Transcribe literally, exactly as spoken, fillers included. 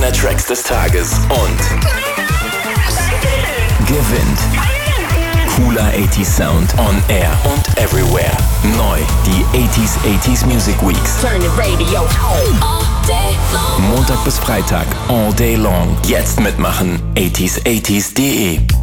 mehr Tracks des Tages und gewinnt cooler achtziger Sound on air und everywhere. Neu, die achtziger achtziger Music Weeks. Turn the radio on. All day long. Montag bis Freitag, all day long. Jetzt mitmachen, achtziger achtziger punkt de.